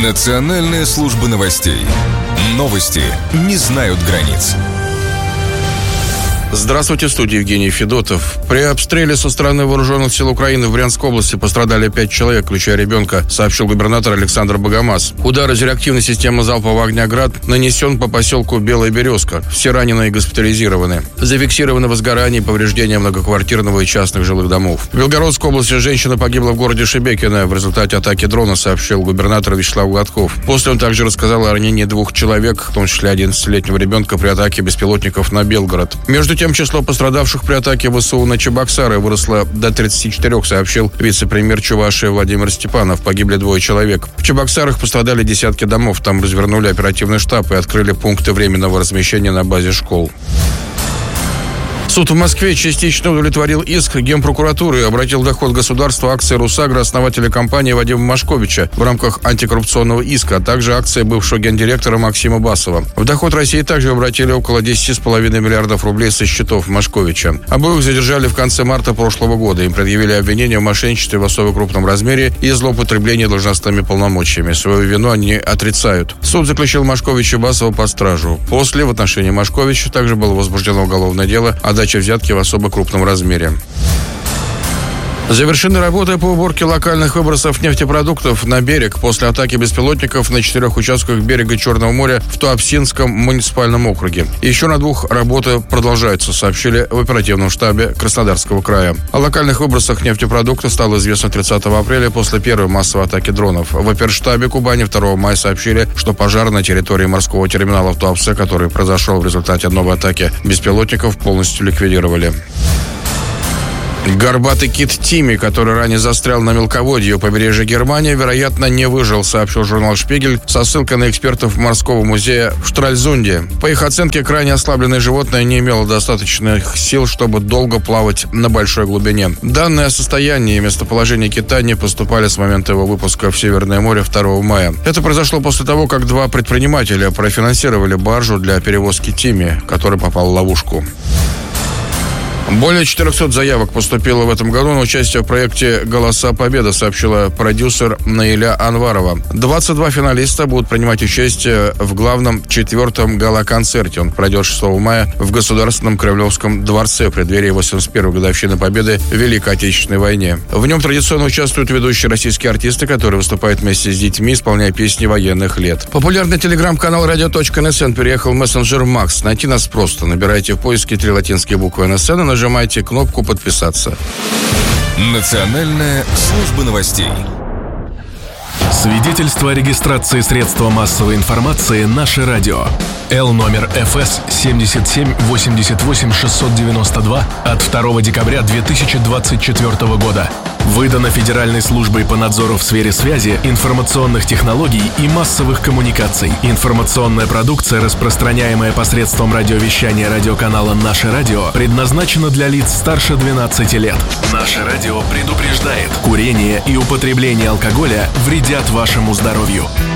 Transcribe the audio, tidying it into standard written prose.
Национальная служба новостей. Новости не знают границ. Здравствуйте, в студии Евгений Федотов. При обстреле со стороны вооруженных сил Украины в Брянской области пострадали 5 человек, включая ребенка, сообщил губернатор Александр Богомаз. Удар из реактивной системы залпового огня «Град» нанесен по поселку Белая Березка. Все раненые госпитализированы. Зафиксировано возгорание и повреждение многоквартирного и частных жилых домов. В Белгородской области женщина погибла в городе Шебекино в результате атаки дрона, сообщил губернатор Вячеслав Гладков. После он также рассказал о ранении 2 человек, в том числе 11-летнего ребенка, при атаке беспилотников на Белгород. Между тем, число пострадавших при атаке ВСУ на Чебоксары выросло до 34, сообщил вице-премьер Чувашии Владимир Степанов. Погибли 2 человек. В Чебоксарах пострадали десятки домов. Там развернули оперативный штаб и открыли пункты временного размещения на базе школ. Суд в Москве частично удовлетворил иск Генпрокуратуры и обратил в доход государства акции «Русагра» основателя компании Вадима Машковича в рамках антикоррупционного иска, а также акции бывшего гендиректора Максима Басова. В доход России также обратили около 10,5 миллиардов рублей со счетов Машковича. Обоих задержали в конце марта прошлого года. Им предъявили обвинения в мошенничестве в особо крупном размере и злоупотреблении должностными полномочиями. Свою вину они отрицают. Суд заключил Машковича и Басова под стражу. После в отношении Машковича также было возбуждено уголовное дело о даче взятки в особо крупном размере. Завершены работы по уборке локальных выбросов нефтепродуктов на берег после атаки беспилотников на 4 участках берега Черного моря в Туапсинском муниципальном округе. Еще на 2 работы продолжаются, сообщили в оперативном штабе Краснодарского края. О локальных выбросах нефтепродуктов стало известно 30 апреля после первой массовой атаки дронов. В оперштабе Кубани 2 мая сообщили, что пожар на территории морского терминала в Туапсе, который произошел в результате новой атаки беспилотников, полностью ликвидировали. Горбатый кит Тимми, который ранее застрял на мелководье у побережья Германии, вероятно, не выжил, сообщил журнал «Шпигель» со ссылкой на экспертов морского музея в Штральзунде. По их оценке, крайне ослабленное животное не имело достаточных сил, чтобы долго плавать на большой глубине. Данные о состоянии и местоположении кита не поступали с момента его выпуска в Северное море 2 мая. Это произошло после того, как 2 предпринимателя профинансировали баржу для перевозки Тимми, который попал в ловушку. Более 400 заявок поступило в этом году на участие в проекте «Голоса Победы», сообщила продюсер Наиля Анварова. 22 финалиста будут принимать участие в главном 4-м гала-концерте. Он пройдет 6 мая в Государственном Кремлевском дворце в преддверии 81-й годовщины Победы в Великой Отечественной войне. В нем традиционно участвуют ведущие российские артисты, которые выступают вместе с детьми, исполняя песни военных лет. Популярный телеграм-канал Radio.nsn переехал в мессенджер Макс. Найти нас просто. Набирайте в поиске 3 латинские буквы НСН и нажимайте кнопку «Подписаться». Национальная служба новостей. Свидетельство о регистрации средства массовой информации «Наше радио». Л-номер ФС 77-88-692 от 2 декабря 2024 года. Выдано Федеральной службой по надзору в сфере связи, информационных технологий и массовых коммуникаций. Информационная продукция, распространяемая посредством радиовещания радиоканала «Наше радио», предназначена для лиц старше 12 лет. «Наше радио» предупреждает: курение и употребление алкоголя вредят вашему здоровью.